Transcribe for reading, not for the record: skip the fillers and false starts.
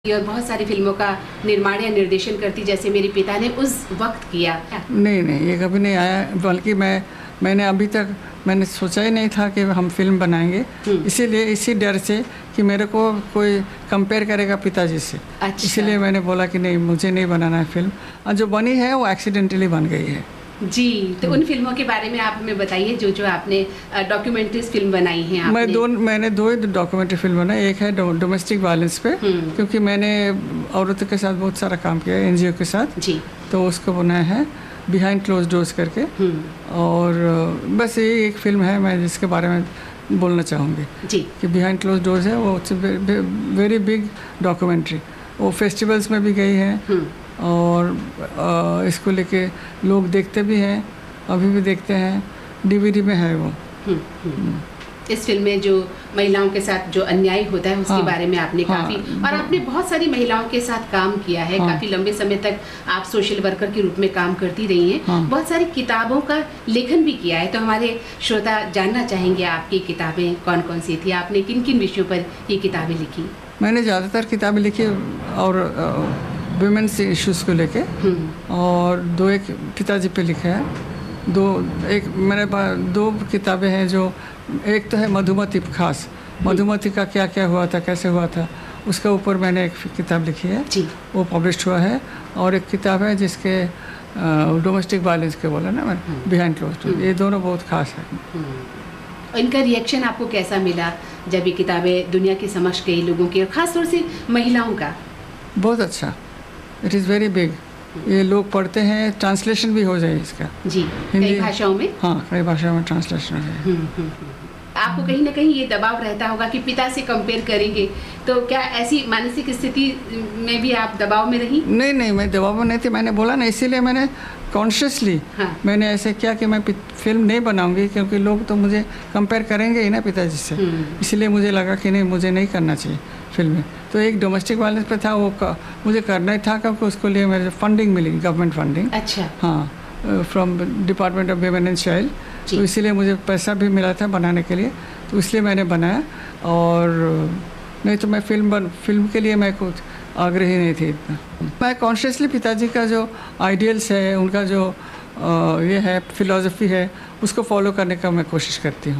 और बहुत सारी फिल्मों का निर्माण या निर्देशन करती, जैसे मेरे पिता ने उस वक्त किया। नहीं, ये कभी नहीं आया। बल्कि मैंने अभी तक मैंने सोचा ही नहीं था कि हम फिल्म बनाएंगे। इसीलिए इसी डर से कि मेरे को कोई कंपेयर करेगा पिताजी से। अच्छा। इसीलिए मैंने बोला कि नहीं, मुझे नहीं बनाना है फिल्म। और जो बनी है वो एक्सीडेंटली बन गई है जी। तो उन फिल्मों के बारे में आप हमें बताइए जो आपने डॉक्यूमेंट्री फिल्म बनाई है आपने। मैंने दो ही डॉक्यूमेंट्री फिल्म बनाई। एक है डोमेस्टिक वायलेंस पे, क्योंकि मैंने औरतों के साथ बहुत सारा काम किया है एनजीओ के साथ जी। तो उसको बनाया है बिहाइंड क्लोज डोर्स करके। और बस यही एक फिल्म है मैं जिसके बारे में बोलना चाहूँगी जी कि बिहाइंड क्लोज डोर्स है वो वेरी बिग डॉक्यूमेंट्री। वो फेस्टिवल्स में भी गई है और इसको लेके लोग देखते भी हैं, अभी भी देखते हैं। डीवीडी में है वो। इस फिल्म में जो महिलाओं के साथ जो अन्याय होता है उसके बारे में आपने काफी और आपने बहुत सारी महिलाओं के साथ काम किया है। काफी लंबे समय तक आप सोशल वर्कर के रूप में काम करती रही हैं। बहुत सारी किताबों का लेखन भी किया है। तो हमारे श्रोता जानना चाहेंगे आपकी किताबें कौन कौन सी थी, आपने किन किन विषयों पर ये किताबें लिखी? मैंने ज़्यादातर किताबें लिखी और वुमेन्स इश्यूज़ को लेके, और दो एक पिताजी पे लिखे हैं। मेरे पास दो किताबें हैं। जो एक तो है मधुमती, खास मधुमती का क्या क्या हुआ था, कैसे हुआ था, उसके ऊपर मैंने एक किताब लिखी है जी। वो पब्लिश हुआ है। और एक किताब है जिसके डोमेस्टिक वायलेंस के बोला ना मैंने, बिहाइंड क्लोज डोर्स। ये दोनों बहुत खास है। इनका रिएक्शन आपको कैसा मिला जब ये किताबें दुनिया के समक्ष गई लोगों की, और खासतौर से महिलाओं का? बहुत अच्छा। It is very big. ये लोग पढ़ते हैं, ट्रांसलेशन भी हो जाए इसका जी कई भाषाओं में। हाँ, कई भाषाओं में ट्रांसलेशन हो जाए। आपको कहीं ना कहीं ये दबाव रहता होगा कि पिता से कंपेयर करेंगे, तो क्या ऐसी मानसिक स्थिति में भी आप दबाव में रही? नहीं, मैं दबाव में नहीं थी। मैंने बोला ना, इसीलिए मैंने कॉन्शियसली मैंने ऐसे किया कि मैं फिल्म नहीं बनाऊंगी, क्योंकि लोग तो मुझे कंपेयर करेंगे ही ना पिताजी से। इसलिए मुझे लगा कि नहीं, मुझे नहीं करना चाहिए फिल्में। तो एक डोमेस्टिक वायलेंस पे था, वो मुझे करना ही था, क्योंकि उसको लिए मेरे फंडिंग मिली, गवर्नमेंट फंडिंग। अच्छा। हाँ, from department of women and child. तो इसीलिए मुझे पैसा भी मिला था बनाने के लिए, तो इसलिए मैंने बनाया। और नहीं तो मैं फिल्म के लिए मैं कुछ आग्रही नहीं थी इतना। मैं कॉन्शियसली पिताजी का जो आइडियल्स है, उनका जो ये है फिलॉसफी है, उसको फॉलो करने का मैं कोशिश करती हूँ।